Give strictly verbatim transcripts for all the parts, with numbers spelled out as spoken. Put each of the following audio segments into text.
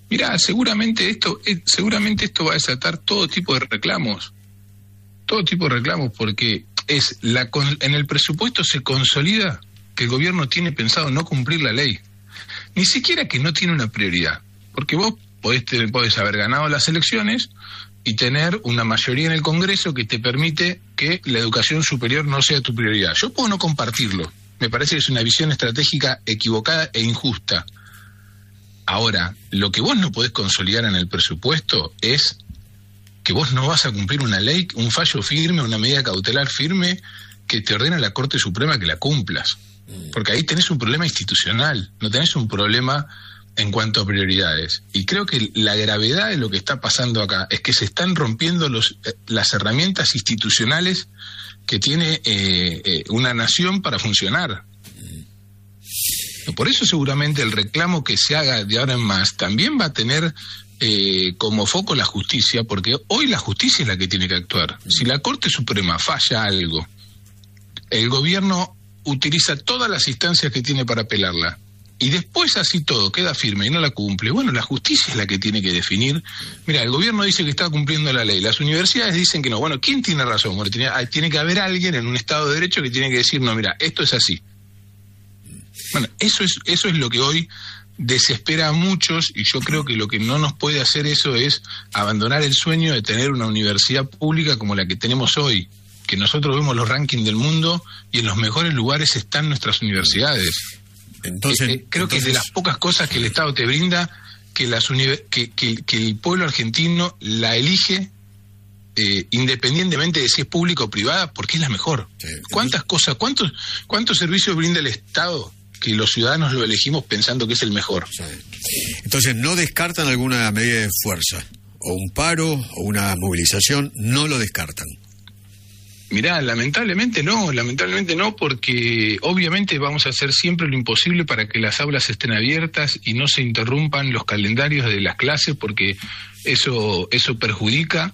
Mirá, seguramente esto, eh, seguramente esto va a desatar todo tipo de reclamos, todo tipo de reclamos, porque es la en el presupuesto se consolida que el gobierno tiene pensado no cumplir la ley, ni siquiera que no tiene una prioridad, porque vos podés, te, podés haber ganado las elecciones y tener una mayoría en el Congreso que te permite que la educación superior no sea tu prioridad. Yo puedo no compartirlo, me parece que es una visión estratégica equivocada e injusta. Ahora, lo que vos no podés consolidar en el presupuesto es que vos no vas a cumplir una ley, un fallo firme, una medida cautelar firme que te ordena la Corte Suprema que la cumplas. Porque ahí tenés un problema institucional, no tenés un problema en cuanto a prioridades. Y creo que la gravedad de lo que está pasando acá es que se están rompiendo los, eh, las herramientas institucionales que tiene eh, eh, una nación para funcionar. Por eso seguramente el reclamo que se haga de ahora en más también va a tener eh, como foco la justicia, porque hoy la justicia es la que tiene que actuar. Si la Corte Suprema falla algo, el gobierno utiliza todas las instancias que tiene para apelarla, y después así todo queda firme y no la cumple. Bueno, la justicia es la que tiene que definir. Mira, el gobierno dice que está cumpliendo la ley, las universidades dicen que no. Bueno, ¿quién tiene razón? Bueno, tiene, tiene que haber alguien en un Estado de Derecho que tiene que decir, no, mira, esto es así. Bueno, eso es, eso es lo que hoy desespera a muchos, y yo creo que lo que no nos puede hacer eso es abandonar el sueño de tener una universidad pública como la que tenemos hoy, que nosotros vemos los rankings del mundo y en los mejores lugares están nuestras universidades. Entonces, eh, creo entonces... que es de las pocas cosas que el Estado te brinda, que, las uni- que, que, que el pueblo argentino la elige eh, independientemente de si es pública o privada, porque es la mejor. Sí, entonces... ¿Cuántas cosas, cuántos, cuántos servicios brinda el Estado que los ciudadanos lo elegimos pensando que es el mejor? Sí. Entonces, ¿no descartan alguna medida de fuerza? ¿O un paro o una movilización? ¿No lo descartan? Mirá, lamentablemente no, lamentablemente no, porque obviamente vamos a hacer siempre lo imposible para que las aulas estén abiertas y no se interrumpan los calendarios de las clases, porque eso eso perjudica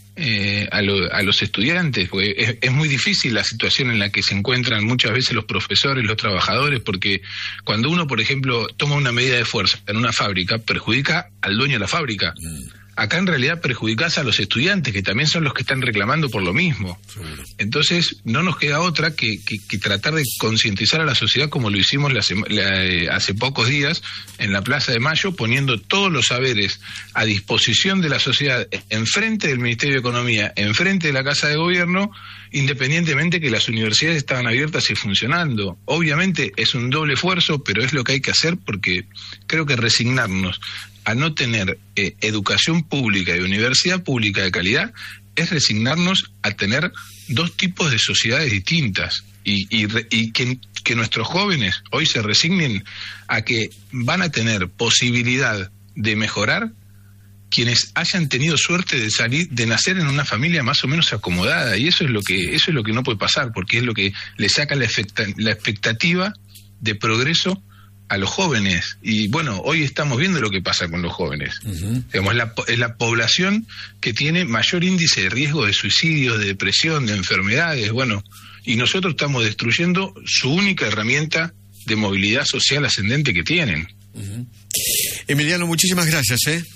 eh, a, lo, a los estudiantes, porque es, es muy difícil la situación en la que se encuentran muchas veces los profesores, los trabajadores, porque cuando uno, por ejemplo, toma una medida de fuerza en una fábrica, perjudica al dueño de la fábrica. Mm. Acá en realidad perjudicás a los estudiantes, que también son los que están reclamando por lo mismo. Entonces no nos queda otra que, que, que tratar de concientizar a la sociedad, como lo hicimos la, la, eh, hace pocos días en la Plaza de Mayo, poniendo todos los saberes a disposición de la sociedad, enfrente del Ministerio de Economía, enfrente de la Casa de Gobierno, independientemente que las universidades estaban abiertas y funcionando. Obviamente es un doble esfuerzo, pero es lo que hay que hacer, porque creo que resignarnos a no tener eh, educación pública y universidad pública de calidad es resignarnos a tener dos tipos de sociedades distintas, y, y, y que, que nuestros jóvenes hoy se resignen a que van a tener posibilidad de mejorar quienes hayan tenido suerte de salir, de nacer en una familia más o menos acomodada, y eso es lo que eso es lo que no puede pasar, porque es lo que le saca la, efecta, la expectativa de progreso a los jóvenes. Y bueno, hoy estamos viendo lo que pasa con los jóvenes. Uh-huh. Digamos, es la, es la población que tiene mayor índice de riesgo de suicidio, de depresión, de enfermedades, bueno, y nosotros estamos destruyendo su única herramienta de movilidad social ascendente que tienen. Uh-huh. Emiliano, muchísimas gracias, ¿eh?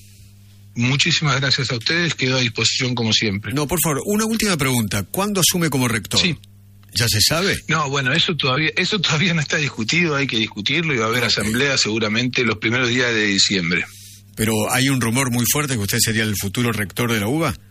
Muchísimas gracias a ustedes, quedo a disposición como siempre. No, por favor, una última pregunta. ¿Cuándo asume como rector? Sí. ¿Ya se sabe? No, bueno, eso todavía eso todavía no está discutido, hay que discutirlo y va a haber okay. asamblea seguramente los primeros días de diciembre. Pero hay un rumor muy fuerte que usted sería el futuro rector de la U B A.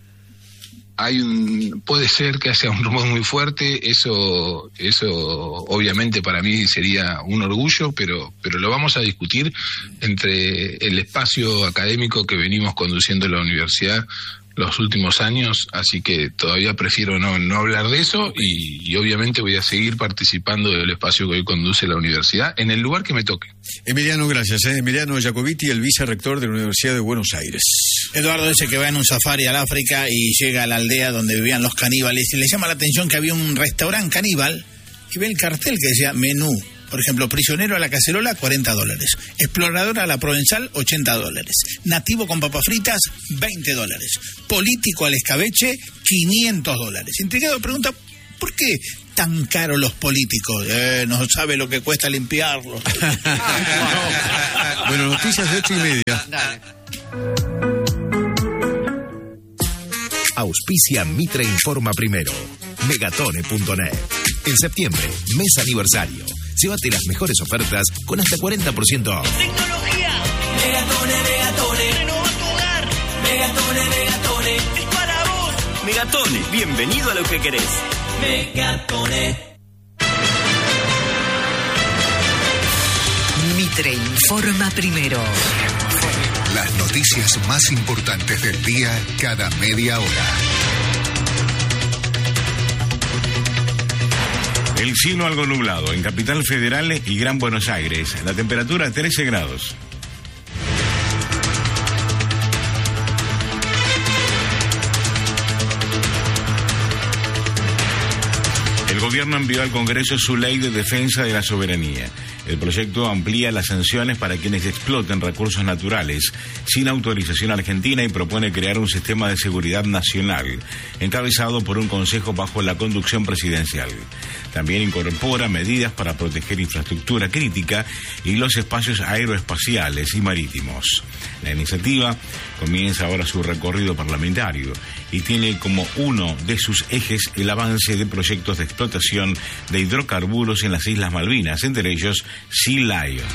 Hay un, puede ser que haya un rumor muy fuerte, eso eso obviamente para mí sería un orgullo, pero pero lo vamos a discutir entre el espacio académico que venimos conduciendo en la universidad los últimos años, así que todavía prefiero no, no hablar de eso, y, y obviamente voy a seguir participando del espacio que hoy conduce la universidad en el lugar que me toque. Emiliano, gracias. ¿eh? Emiliano Jacobiti, el vicerrector de la Universidad de Buenos Aires. Eduardo dice que va en un safari al África y llega a la aldea donde vivían los caníbales y le llama la atención que había un restaurante caníbal y ve el cartel que decía menú. Por ejemplo, prisionero a la cacerola, cuarenta dólares. Explorador a la provenzal, ochenta dólares. Nativo con papas fritas, veinte dólares. Político al escabeche, quinientos dólares. Intrigado pregunta, ¿por qué tan caros los políticos? Eh, no sabe lo que cuesta limpiarlos. Bueno, noticias de ocho y media. Dale. Auspicia Mitre Informa Primero. Megatone punto net. En septiembre, mes aniversario. Llévate las mejores ofertas con hasta cuarenta por ciento off. Tecnología. Megatone, Megatone. Renova tu hogar. Megatone, Megatone. Es para vos. Megatone, bienvenido a lo que querés. Megatone. Mitre Informa Primero. Las noticias más importantes del día cada media hora. El cielo algo nublado en Capital Federal y Gran Buenos Aires. La temperatura trece grados. El gobierno envió al Congreso su ley de defensa de la soberanía. El proyecto amplía las sanciones para quienes exploten recursos naturales sin autorización argentina y propone crear un sistema de seguridad nacional, encabezado por un consejo bajo la conducción presidencial. También incorpora medidas para proteger infraestructura crítica y los espacios aeroespaciales y marítimos. La iniciativa comienza ahora su recorrido parlamentario y tiene como uno de sus ejes el avance de proyectos de explotación de hidrocarburos en las Islas Malvinas, entre ellos Sea Lion.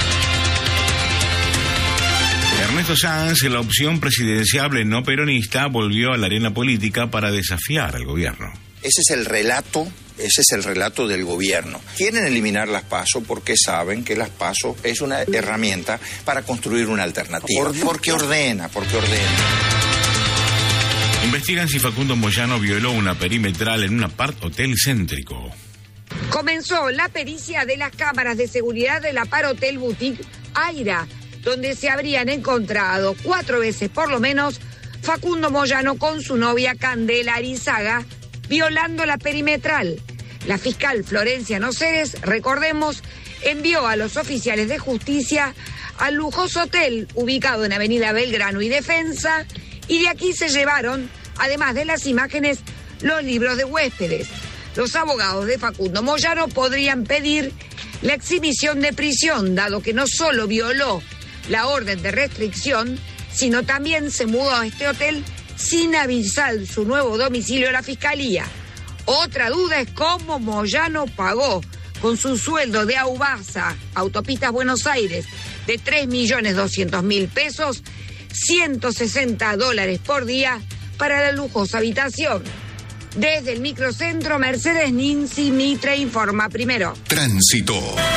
Ernesto Sanz, la opción presidenciable no peronista, volvió a la arena política para desafiar al gobierno. Ese es el relato, ese es el relato del gobierno. Quieren eliminar las PASO porque saben que las PASO es una herramienta para construir una alternativa. Por, porque ordena, porque ordena. Investigan si Facundo Moyano violó una perimetral en un apart hotel céntrico. Comenzó la pericia de las cámaras de seguridad del Apart Hotel Boutique Aira, donde se habrían encontrado cuatro veces por lo menos Facundo Moyano con su novia Candela Arizaga violando la perimetral. La fiscal Florencia Noceres, recordemos, envió a los oficiales de justicia al lujoso hotel ubicado en Avenida Belgrano y Defensa, y de aquí se llevaron, además de las imágenes, los libros de huéspedes. Los abogados de Facundo Moyano podrían pedir la exhibición de prisión, dado que no solo violó la orden de restricción, sino también se mudó a este hotel sin avisar su nuevo domicilio a la Fiscalía. Otra duda es cómo Moyano pagó con su sueldo de Aubasa, Autopistas Buenos Aires, de tres millones doscientos mil pesos, ciento sesenta dólares por día para la lujosa habitación. Desde el microcentro, Mercedes Ninzi, Mitre Informa Primero. Tránsito.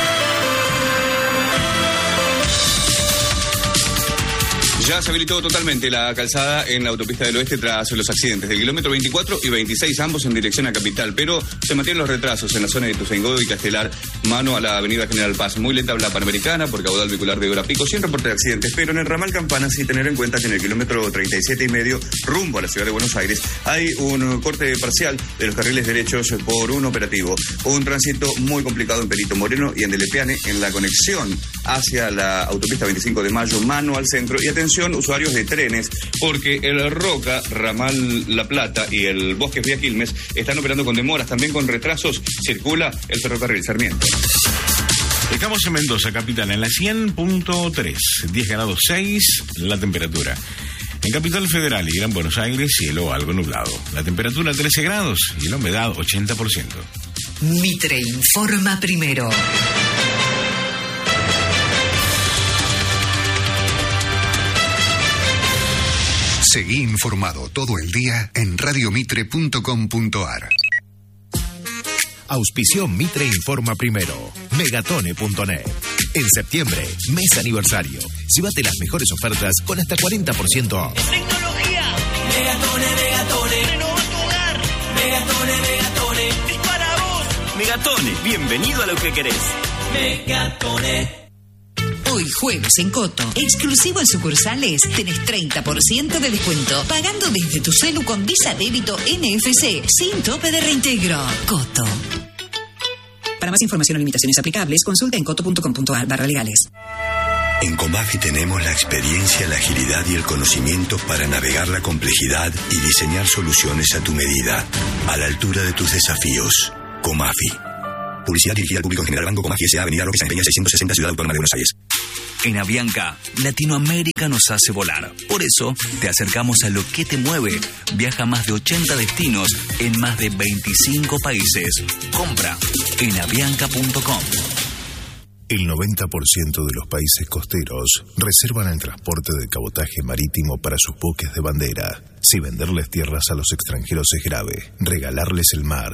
Ya se habilitó totalmente la calzada en la autopista del oeste tras los accidentes del kilómetro veinticuatro y veintiséis, ambos en dirección a Capital, pero se mantienen los retrasos en la zona de Ituzaingó y Castelar, mano a la avenida General Paz. Muy lenta la Panamericana por caudal vehicular de hora pico, sin reporte de accidentes, pero en el ramal Campana sí tener en cuenta que en el kilómetro treinta y siete y medio, rumbo a la ciudad de Buenos Aires, hay un corte parcial de los carriles derechos por un operativo. Un tránsito muy complicado en Perito Moreno y en Delepiane, en la conexión hacia la autopista veinticinco de mayo, mano al centro. Y atención, usuarios de trenes, porque el Roca, Ramal La Plata y el Bosques Vía Quilmes están operando con demoras, también con retrasos. Circula el ferrocarril Sarmiento. Estamos en Mendoza, capital, en la cien punto tres, diez grados seis la temperatura. En Capital Federal y Gran Buenos Aires, cielo algo nublado. La temperatura trece grados y la humedad ochenta por ciento. Mitre Informa Primero. Seguí informado todo el día en radiomitre punto com punto ar. Auspició Mitre Informa Primero. Megatone punto net. En septiembre, mes aniversario. Llévate las mejores ofertas con hasta cuarenta por ciento off. Tecnología. Megatone, Megatone. Renova tu hogar. Megatone, Megatone. Es para vos. Megatone, bienvenido a lo que querés. Megatone. Hoy jueves en Coto, exclusivo en sucursales, tenés treinta por ciento de descuento, pagando desde tu celu con Visa Débito N F C, sin tope de reintegro. Coto. Para más información o limitaciones aplicables, consulta en coto punto com punto ar barra legales. En Comafi tenemos la experiencia, la agilidad y el conocimiento para navegar la complejidad y diseñar soluciones a tu medida. A la altura de tus desafíos. Comafi. Publicidad dirigida al público en general. Banco Comafi S A. Avenida Roque Sáenz Peña seiscientos sesenta, Ciudad Autónoma de Buenos Aires. En Avianca, Latinoamérica nos hace volar. Por eso, te acercamos a lo que te mueve. Viaja a más de ochenta destinos en más de veinticinco países. Compra en avianca punto com. El noventa por ciento de los países costeros reservan el transporte de cabotaje marítimo para sus buques de bandera. Si venderles tierras a los extranjeros es grave, regalarles el mar